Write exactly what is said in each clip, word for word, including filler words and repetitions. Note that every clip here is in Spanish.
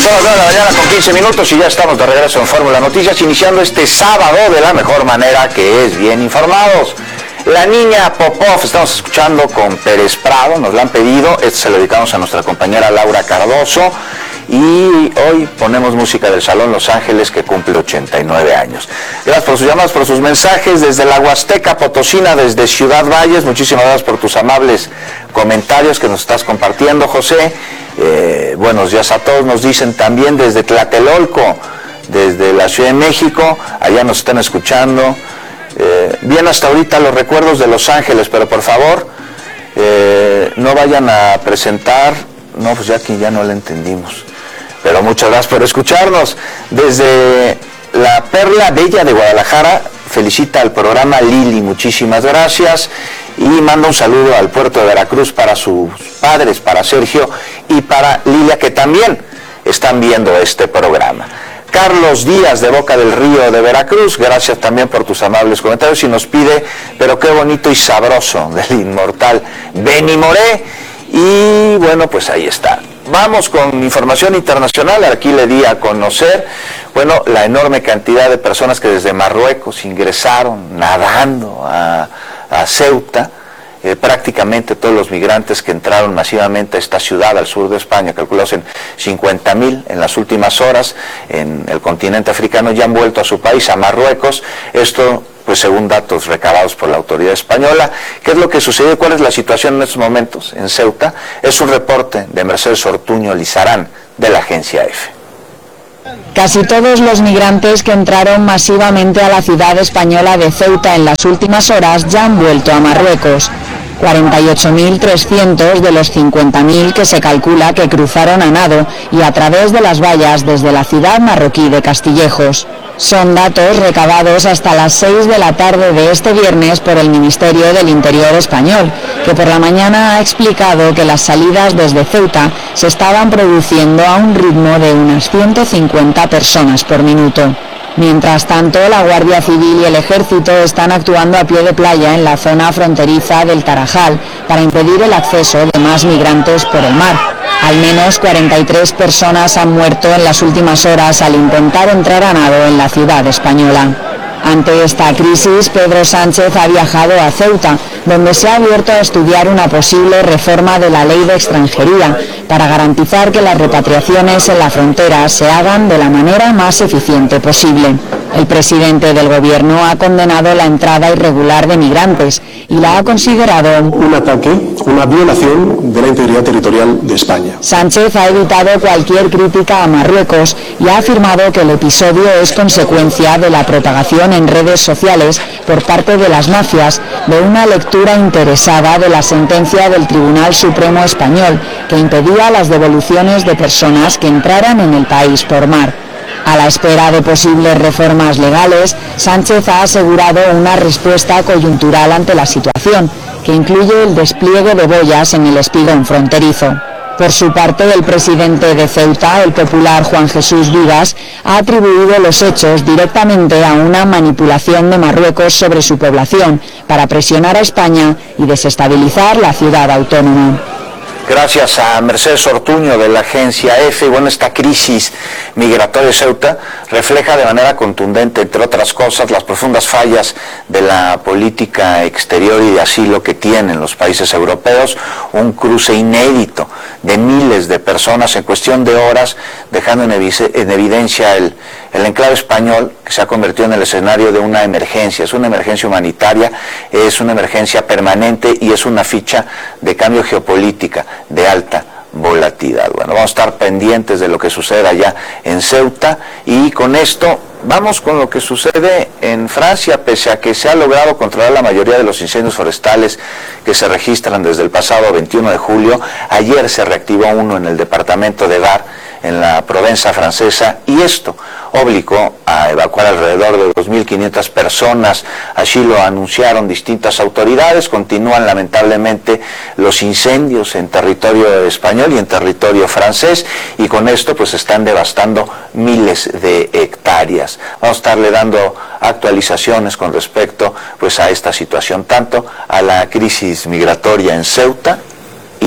Son las nueve de la mañana con quince minutos y ya estamos de regreso en Fórmula Noticias, iniciando este sábado de la mejor manera, que es bien informados. La niña Popov, estamos escuchando con Pérez Prado, nos la han pedido, esto se lo dedicamos a nuestra compañera Laura Cardoso, y hoy ponemos música del Salón Los Ángeles, que cumple ochenta y nueve años. Gracias por sus llamadas, por sus mensajes desde la Huasteca Potosina, desde Ciudad Valles. Muchísimas gracias por tus amables comentarios que nos estás compartiendo, José. Eh, buenos días a todos, nos dicen también desde Tlatelolco, desde la Ciudad de México, allá nos están escuchando. Eh, bien hasta ahorita los recuerdos de Los Ángeles, pero por favor, eh, no vayan a presentar, no, pues ya que ya no le entendimos, pero muchas gracias por escucharnos. Desde la Perla Bella de Guadalajara, felicita al programa Lili, muchísimas gracias, y manda un saludo al puerto de Veracruz para sus padres, para Sergio y para Lilia, que también están viendo este programa. Carlos Díaz de Boca del Río de Veracruz, gracias también por tus amables comentarios, y nos pide, pero qué bonito y sabroso, del inmortal Benny Moré. Y bueno, pues ahí está. Vamos con información internacional. Aquí le di a conocer, bueno, la enorme cantidad de personas que desde Marruecos ingresaron nadando a, a Ceuta. Eh, prácticamente todos los migrantes que entraron masivamente a esta ciudad al sur de España, calculados en cincuenta mil en las últimas horas en el continente africano, ya han vuelto a su país, a Marruecos. Esto, pues según datos recabados por la autoridad española. ¿Qué es lo que sucedió? ¿Cuál es la situación en estos momentos en Ceuta? Es un reporte de Mercedes Ortuño Lizarán, de la agencia EFE. Casi todos los migrantes que entraron masivamente a la ciudad española de Ceuta en las últimas horas ya han vuelto a Marruecos. cuarenta y ocho mil trescientos de los cincuenta mil que se calcula que cruzaron a nado y a través de las vallas desde la ciudad marroquí de Castillejos. Son datos recabados hasta las seis de la tarde de este viernes por el Ministerio del Interior español, que por la mañana ha explicado que las salidas desde Ceuta se estaban produciendo a un ritmo de unas ciento cincuenta personas por minuto. Mientras tanto, la Guardia Civil y el Ejército están actuando a pie de playa en la zona fronteriza del Tarajal para impedir el acceso de más migrantes por el mar. Al menos cuarenta y tres personas han muerto en las últimas horas al intentar entrar a nado en la ciudad española. Ante esta crisis, Pedro Sánchez ha viajado a Ceuta, donde se ha abierto a estudiar una posible reforma de la ley de extranjería para garantizar que las repatriaciones en la frontera se hagan de la manera más eficiente posible. El presidente del gobierno ha condenado la entrada irregular de migrantes y la ha considerado un ataque, una violación de la integridad territorial de España. Sánchez ha evitado cualquier crítica a Marruecos y ha afirmado que el episodio es consecuencia de la propagación en redes sociales por parte de las mafias de una lectura interesada de la sentencia del Tribunal Supremo Español que impedía las devoluciones de personas que entraran en el país por mar. A la espera de posibles reformas legales, Sánchez ha asegurado una respuesta coyuntural ante la situación, que incluye el despliegue de boyas en el espigón fronterizo. Por su parte, el presidente de Ceuta, el popular Juan Jesús Vivas, ha atribuido los hechos directamente a una manipulación de Marruecos sobre su población para presionar a España y desestabilizar la ciudad autónoma. Gracias a Mercedes Ortuño de la agencia EFE. Bueno, esta crisis migratoria de Ceuta refleja de manera contundente, entre otras cosas, las profundas fallas de la política exterior y de asilo que tienen los países europeos, un cruce inédito de miles de personas en cuestión de horas, dejando en, evi- en evidencia el, el enclave español, que se ha convertido en el escenario de una emergencia. Es una emergencia humanitaria, es una emergencia permanente y es una ficha de cambio geopolítica de alta volatilidad. Bueno, vamos a estar pendientes de lo que sucede allá en Ceuta, y con esto vamos con lo que sucede en Francia. Pese a que se ha logrado controlar la mayoría de los incendios forestales que se registran desde el pasado veintiuno de julio, ayer se reactivó uno en el departamento de Var, en la Provenza francesa, y esto obligó a evacuar alrededor de dos mil quinientas personas. Así lo anunciaron distintas autoridades. Continúan lamentablemente los incendios en territorio español y en territorio francés, y con esto pues están devastando miles de hectáreas. Vamos a estarle dando actualizaciones con respecto pues a esta situación, tanto a la crisis migratoria en Ceuta y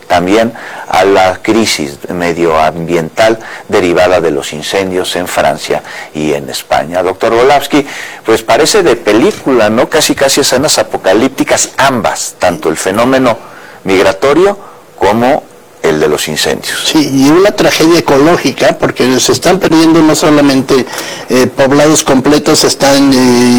también a la crisis medioambiental derivada de los incendios en Francia y en España. Doctor Volavsky, pues parece de película, ¿no? Casi casi escenas apocalípticas ambas, tanto el fenómeno migratorio como el de los incendios. Sí, y una tragedia ecológica, porque se están perdiendo no solamente eh, poblados completos, se están eh,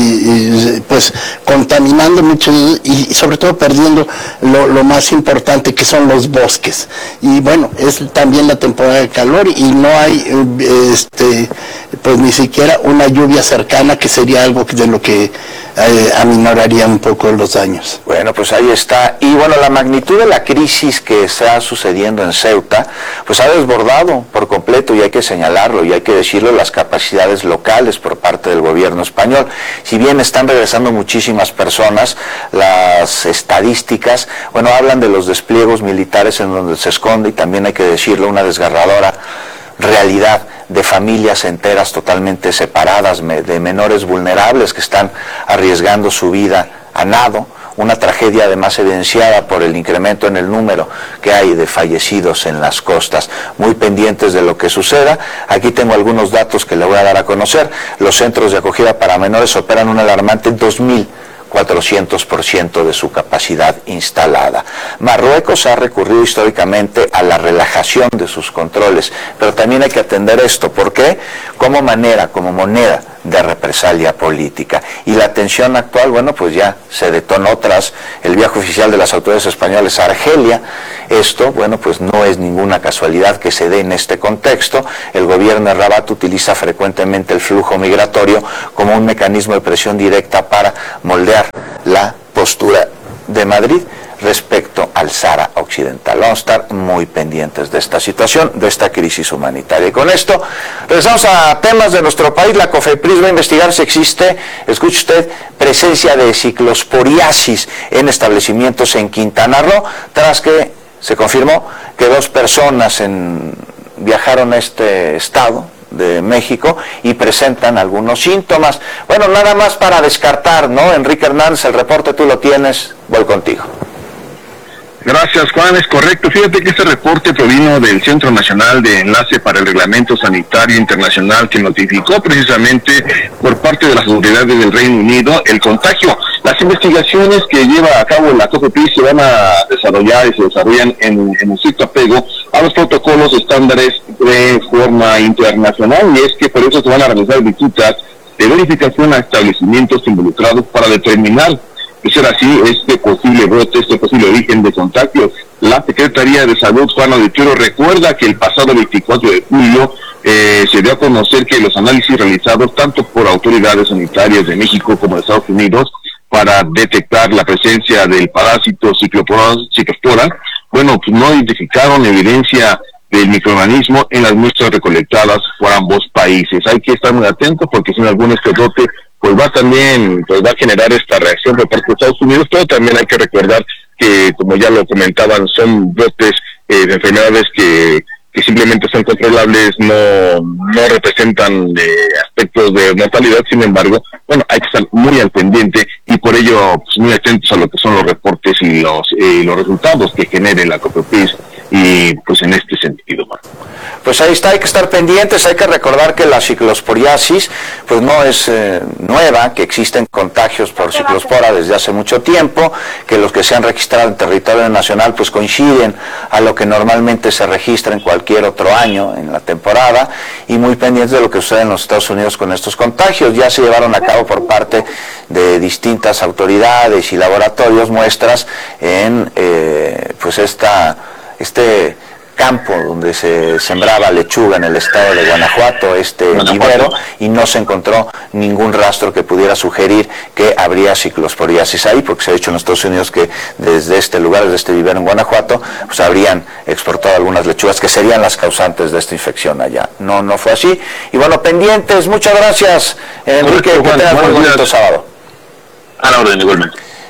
eh, pues contaminando mucho y, y sobre todo perdiendo lo, lo más importante, que son los bosques. Y bueno, es también la temporada de calor y no hay eh, este pues ni siquiera una lluvia cercana, que sería algo de lo que eh, aminoraría un poco los daños. Bueno, pues ahí está. Y bueno, la magnitud de la crisis que está sucediendo en Ceuta, pues ha desbordado por completo, y hay que señalarlo, y hay que decirlo, las capacidades locales por parte del gobierno español. Si bien están regresando muchísimas personas, las estadísticas, bueno, hablan de los despliegos militares en donde se esconde, y también hay que decirlo, una desgarradora realidad de familias enteras totalmente separadas, de menores vulnerables que están arriesgando su vida a nado. Una tragedia además evidenciada por el incremento en el número que hay de fallecidos en las costas. Muy pendientes de lo que suceda. Aquí tengo algunos datos que le voy a dar a conocer. Los centros de acogida para menores operan un alarmante dos mil cuatrocientos por ciento de su capacidad instalada. Marruecos ha recurrido históricamente a la relajación de sus controles, pero también hay que atender esto. ¿Por qué? Como manera, como moneda de represalia política. Y la tensión actual, bueno, pues ya se detonó tras el viaje oficial de las autoridades españolas a Argelia. Esto, bueno, pues no es ninguna casualidad que se dé en este contexto. El gobierno de Rabat utiliza frecuentemente el flujo migratorio como un mecanismo de presión directa para moldear la postura de Madrid respecto al Sáhara Occidental. Vamos a estar muy pendientes de esta situación, de esta crisis humanitaria. Y con esto regresamos a temas de nuestro país. La COFEPRIS va a investigar si existe, escuche usted, presencia de ciclosporiasis en establecimientos en Quintana Roo, tras que se confirmó que dos personas en, viajaron a este estado de México y presentan algunos síntomas. Bueno, nada más para descartar, ¿no? Enrique Hernández, el reporte tú lo tienes, voy contigo. Gracias, Juan, es correcto. Fíjate que este reporte provino del Centro Nacional de Enlace para el Reglamento Sanitario Internacional, que notificó precisamente por parte de las autoridades del Reino Unido el contagio. Las investigaciones que lleva a cabo la COFEPRIS se van a desarrollar y se desarrollan en, en un cierto apego a los protocolos estándares de forma internacional, y es que por eso se van a realizar visitas de verificación a establecimientos involucrados para determinar, de ser así, este posible brote, este posible origen de contagio. La Secretaría de Salud, Juan Auditorio, recuerda que el pasado veinticuatro de julio eh, se dio a conocer que los análisis realizados tanto por autoridades sanitarias de México como de Estados Unidos para detectar la presencia del parásito ciclospora, ciclospora bueno, pues no identificaron evidencia del microorganismo en las muestras recolectadas por ambos países. Hay que estar muy atentos, porque si en algún este brote pues va también, pues va a generar esta reacción por parte de Estados Unidos, pero también hay que recordar que, como ya lo comentaban, son brotes eh, de enfermedades que, que simplemente son controlables, no, no representan eh, aspectos de mortalidad. Sin embargo, bueno, hay que estar muy al pendiente y por ello pues, muy atentos a lo que son los reportes y los, eh, los resultados que genere la COFEPRIS, y pues en este sentido, man. Pues ahí está, hay que estar pendientes. Hay que recordar que la ciclosporiasis pues no es eh, nueva, que existen contagios por ciclospora desde hace mucho tiempo, que los que se han registrado en territorio nacional pues coinciden a lo que normalmente se registra en cualquier otro año en la temporada, y muy pendientes de lo que sucede en los Estados Unidos con estos contagios. Ya se llevaron a cabo por parte de distintas autoridades y laboratorios muestras en eh, pues esta este campo donde se sembraba lechuga en el estado de Guanajuato, este vivero, y no se encontró ningún rastro que pudiera sugerir que habría ciclosporiasis ahí, porque se ha dicho en los Estados Unidos que desde este lugar, desde este vivero en Guanajuato, pues habrían exportado algunas lechugas que serían las causantes de esta infección allá. No, no fue así. Y bueno, pendientes. Muchas gracias, Enrique, que tengas muy bonito sábado. A la orden, igualmente.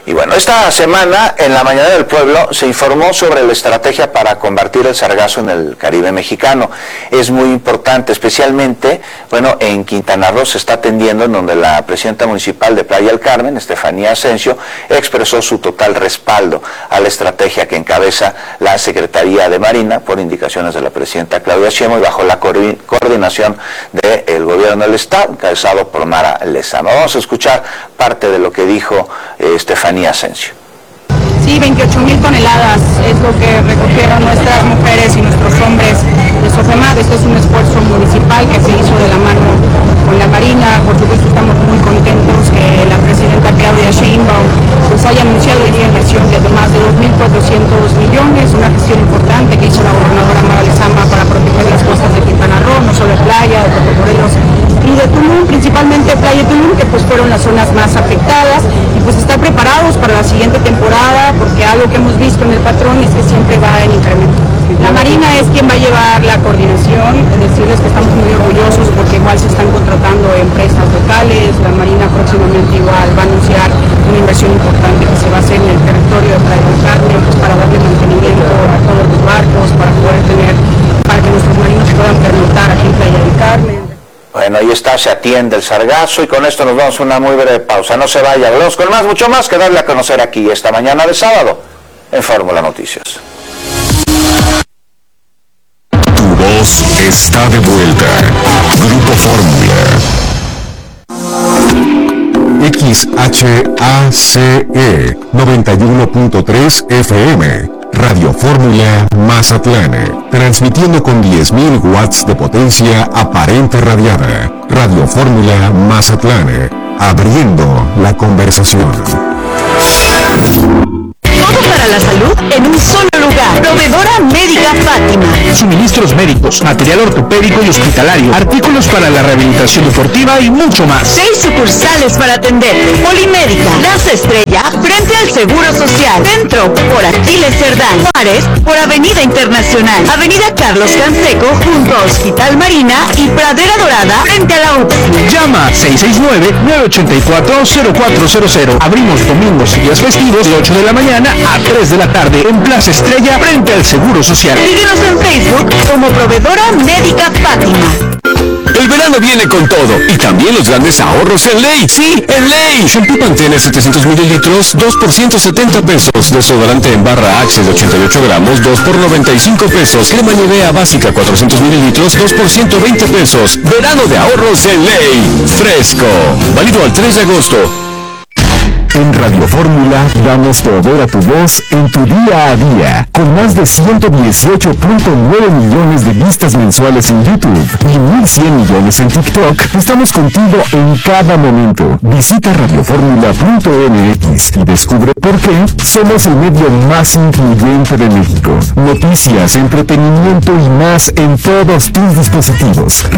Y bueno, esta semana en la Mañanera del Pueblo se informó sobre la estrategia para combatir el sargazo en el Caribe mexicano. Es muy importante, especialmente, bueno, en Quintana Roo se está atendiendo, en donde la presidenta municipal de Playa del Carmen, Estefanía Asensio, expresó su total respaldo a la estrategia que encabeza la Secretaría de Marina por indicaciones de la presidenta Claudia Sheinbaum y bajo la coordinación del gobierno del Estado, encabezado por Mara Lezama. Vamos a escuchar parte de lo que dijo eh, Estefanía Asensio. Sí, veintiocho mil toneladas es lo que recogieron nuestras mujeres y nuestros hombres de Sofemar. Este es un esfuerzo municipal que se hizo de la mano con la Marina. Por supuesto estamos muy contentos que la presidenta Claudia Sheinbaum pues haya anunciado una inversión de más de dos mil cuatrocientos millones, una gestión importante que hizo la gobernadora Mara Lezama para proteger las costas de Quintana Roo, no solo de Playa, de Puerto Morelos y de Tulum, principalmente Playa y Tulum, que pues fueron las zonas más afectadas, y pues estar preparados para la siguiente temporada, porque algo que hemos visto en el patrón es que siempre va en incremento. La Marina es quien va a llevar la coordinación, decirles que estamos muy orgullosos porque igual se están contratando empresas locales. La Marina próximamente igual va a anunciar una inversión importante que se va a hacer en el territorio de Playa del Carmen, pues para darle mantenimiento a todos los barcos, para poder tener, para que nuestros marinos puedan pernoctar aquí en Playa del Carmen. Bueno, ahí está, se atiende el sargazo y con esto nos vamos a una muy breve pausa. No se vaya, volvemos con más, mucho más que darle a conocer aquí esta mañana de sábado en Fórmula Noticias. Tu voz está de vuelta. Grupo Fórmula. X H A C E noventa y uno punto tres F M. Radio Fórmula Mazatlán, transmitiendo con diez mil watts de potencia aparente radiada. Radio Fórmula Mazatlán, abriendo la conversación. Todo para la salud en un solo lugar. Proveedora Médica Fátima. Suministros médicos, material ortopédico y hospitalario, artículos para la rehabilitación deportiva y mucho más. Seis sucursales para atenderte. Polimédica, Plaza Estrella, frente al Seguro Social. Centro, por Aquiles Cerdán. Juárez, por Avenida Internacional. Avenida Carlos Canseco, junto a Hospital Marina y Pradera Dorada, frente a la U P S I. Llama seis seis nueve, nueve ocho cuatro, cero cuatro cero cero. Abrimos domingos y días festivos de ocho de la mañana a tres de la tarde en Plaza Estrella, frente al Seguro Social. Síguenos en Facebook como Proveedora Médica Fátima. El verano viene con todo y también los grandes ahorros en Ley. Sí, en Ley. Shampoo Pantene setecientos mililitros, dos por ciento setenta pesos. Desodorante en barra Axe de ochenta y ocho gramos, dos por noventa y cinco pesos. Crema Nivea básica cuatrocientos mililitros, dos por ciento veinte pesos. Verano de ahorros en Ley. Fresco. Válido al tres de agosto. En Radio Fórmula damos poder a tu voz en tu día a día, con más de ciento dieciocho punto nueve millones de vistas mensuales en YouTube y mil cien millones en TikTok. Estamos contigo en cada momento. Visita radioformula punto m x y descubre por qué somos el medio más influyente de México. Noticias, entretenimiento y más en todos tus dispositivos.